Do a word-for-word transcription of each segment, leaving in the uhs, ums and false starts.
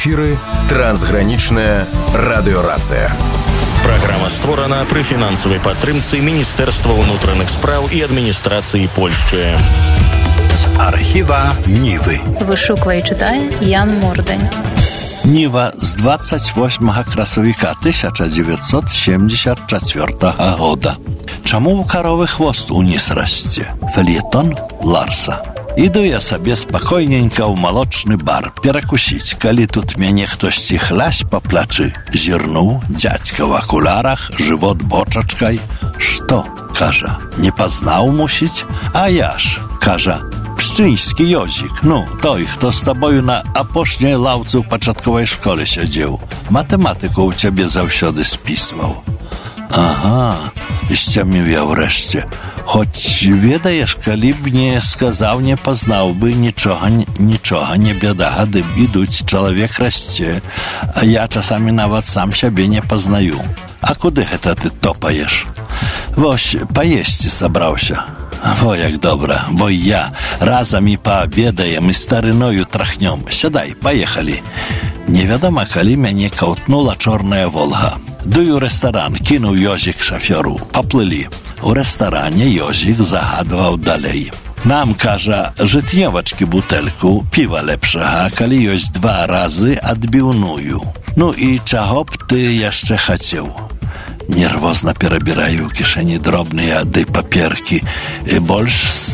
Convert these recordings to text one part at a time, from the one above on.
эфіры трансгранічная радыёрацыя. Праграма створана пры фінансавай падтрымцы Міністэрства ўнутраных спраў і адміністрацыі Польшчы. З архіва Нівы. Вышуквае і чытае Ян Мордань. Ніва з двадцать восьмага красавіка тысяча девятьсот семьдесят четвёртага года. Чаму у каровы хвост уніз расце? Фельетон Ларса. Іду я сабе спакойненька ў малочны бар перакусіць, калі тут мяне хтосьці хлясь па плачы. Зірнуў дзядзька в акулярах, жывот бочачкай. Што? Кажа, не пазнаў мусіць? А я ж, кажа, Пшчыński Józik, ну, той, хто з табою на апошняй лаўцы ў пачатковай школе сядзеў. Матэматыку ў цябе заўсёды спісваў. Ага, сцяміў я ўрэшце. Хоць ведаеш, калі б не сказаў, не пазнаў бы, нічога, нічога не бяда, гады ідуць, чалавек расце, а я часамі нават сам сябе не пазнаю. А куды гэта ты топаеш? Вось, паесці сабраўся. Во, як добра, бо я разам і паабедаем, і старыною трахнём. Сядай, паехалі. Невядома, калі мяне каўтнула чорная Волга. Дуй у рэстаран, кінуў Ёзік шафёру. Паплылі. У рэстаране Ёзік загадваў далей. Нам, кажа, жытнёвачкі бутэльку, піва лепшага, калі ёсць два разы адбіўную. Ну і чаго б ты яшчэ хацеў? Нервозна перабіраю ў кішэні дробныя ды паперкі. І больш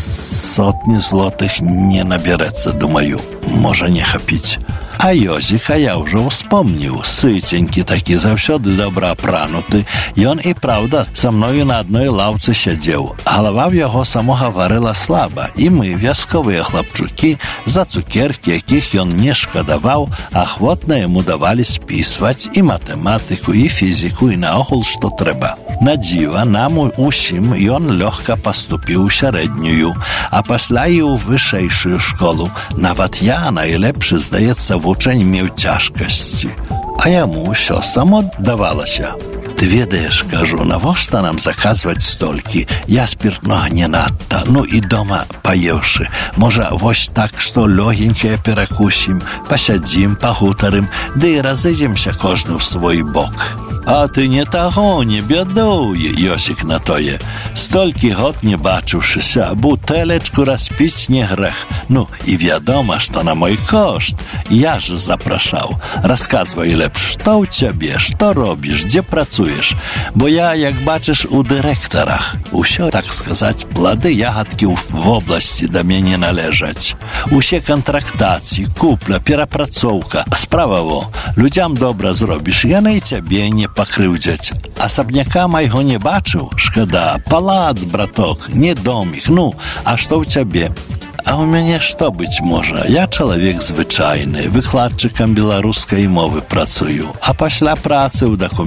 сотні злотых не набярэцца, думаю, можа не хапіць. А Ёзік, а я ўжо ўспомніў, сыценькі такі, заўсёды добра апрануты. Ён і праўда са мною на адной лаўцы сядзеў. Галава ў яго самога варыла слаба, і мы, вясковыя хлапчукі, за цукеркі, якіх ён не шкадаваў, ахвотна яму давалі спісваць і матэматыку, і фізіку, і наогул, што трэба. На дзіва, нам усім ён лёгка паступіў у сярэднюю, а пасля і ў вышэйшую школу. Нават я, найлепшы, здаецца, вучень меў цяжкасці. А яму ўсё само давалася. Ты ведаеш, кажу, навошта нам заказваць столькі? Я спіртнога не надта, ну і дома паеўшы. Можа, вось так, што лёгенькае перакусім, пасядзім, пагутарым, ды і разыдземся кожны ў свой бок. А ты не таго, не бядуй, Ёсік на тое. Столькі год не бачыўшыся, бутэлечку распіць не грэх. Ну, і вядома, што на мой кошт. Я ж запрашаў. Расказвай лепш, што ў цябе, што робіш, дзе працуеш? Бо я, як бачыш, у дырэктарах. Усё, так сказаць, плады ягадкі ў вобласці да мяне належаць. Усе кантрактацыі, купля, перапрацоўка. Справа во, людзям добра зробіш, яны і цябе не пакрыўдзяць. Асабняка майго не бачыў? Шкада, палац, браток, не домік, ну, а што ў цябе? А ў мяне што быць можа? Я чалавек звычайны, выкладчыкам беларускай мовы працую, а пасля працы ў дакументах